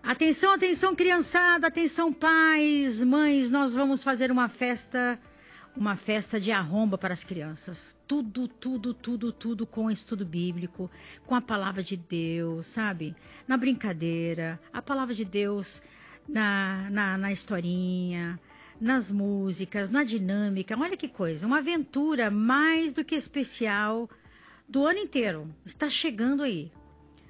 Atenção, atenção, criançada, atenção, pais, mães, nós vamos fazer uma festa de arromba para as crianças. Tudo com estudo bíblico, com a palavra de Deus, sabe? Na brincadeira, a palavra de Deus na historinha, nas músicas, na dinâmica. Olha que coisa, uma aventura mais do que especial do ano inteiro. Está chegando aí.